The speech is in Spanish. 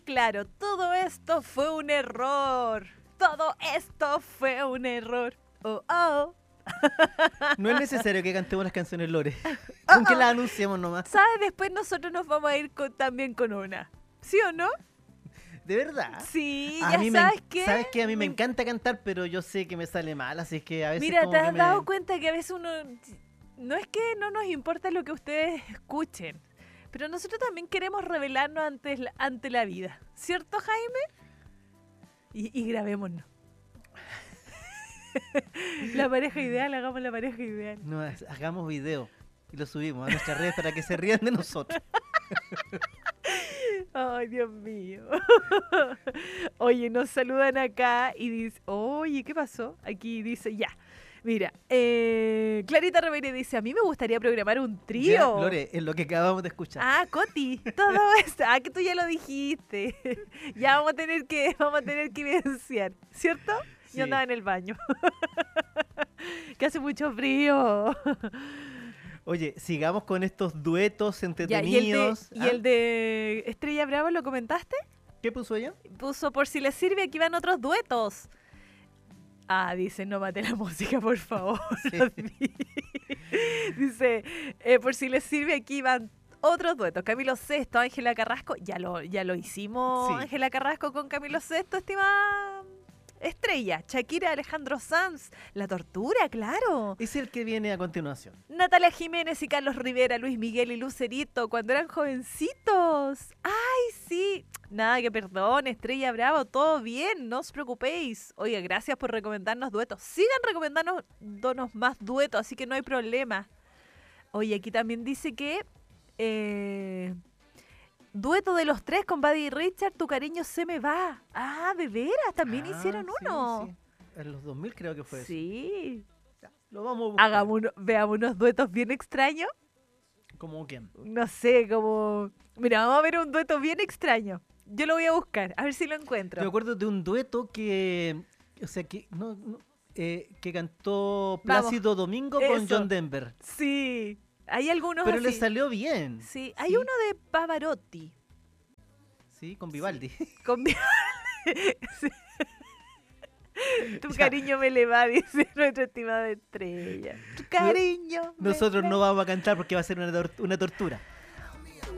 claro, todo esto fue un error. Todo esto fue un error. Oh, oh. No es necesario que cantemos las canciones Lore. Con que las anunciemos nomás. ¿Sabes? Después nosotros nos vamos a ir también con una. ¿Sí o no? ¿De verdad? Sí, A ya mí sabes qué. ¿Sabes qué? A mí me encanta cantar, pero yo sé que me sale mal, así es que a veces Mira, como ¿te que has dado cuenta que a veces uno... No es que no nos importa lo que ustedes escuchen, pero nosotros también queremos revelarnos ante la vida. ¿Cierto, Jaime? Y grabémonos. La pareja ideal, hagamos la pareja ideal. No, hagamos video y lo subimos a nuestras redes para que se rían de nosotros. Ay, Dios mío. Oye, nos saludan acá y dice, oye, ¿qué pasó? Aquí dice, ya. Mira, Clarita Rivera dice, a mí me gustaría programar un trío. Ya, Lore, es lo que acabamos de escuchar. Ah, Coti, todo esto. Ah, que tú ya lo dijiste. Ya vamos a tener que evidenciar, ¿cierto? Sí. Yo andaba en el baño. Que hace mucho frío. Oye, sigamos con estos duetos Ya, entretenidos. y el de Estrella Bravo, ¿lo comentaste? ¿Qué puso ella? Puso, por si les sirve, aquí van otros duetos. Ah, dice, no mate la música, por favor. Sí. Dice, por si les sirve, aquí van otros duetos. Camilo Sesto, Ángela Carrasco. Ya lo hicimos, Sí. Ángela Carrasco con Camilo Sesto, estimada Estrella. Shakira, Alejandro Sanz. La tortura, claro. Es el que viene a continuación. Natalia Jiménez y Carlos Rivera, Luis Miguel y Lucerito, cuando eran jovencitos. ¡Ay, sí! Nada que perdón, Estrella Bravo, todo bien, no os preocupéis. Oiga, gracias por recomendarnos duetos. Sigan recomendándonos más duetos, así que no hay problema. Oye, aquí también dice que dueto de los tres con Buddy y Richard, Tu cariño se me va. Ah, de veras, también hicieron sí, uno. sí. En los 2000 creo que fue eso. Sí. Ya, lo vamos a buscar. Veamos unos duetos bien extraños. ¿Cómo quién? No sé, como... Mira, vamos a ver un dueto bien extraño. Yo lo voy a buscar, a ver si lo encuentro. Yo acuerdo de un dueto que... O sea, que que cantó Plácido Domingo con eso. John Denver. Sí, hay algunos Pero así. le salió bien. Sí, hay uno de Pavarotti. Sí, con Vivaldi. Con... Sí. Tu Ya. cariño me le va, dice nuestra estimada Estrella. Tu cariño. Nosotros no vamos a cantar porque va a ser una tortura.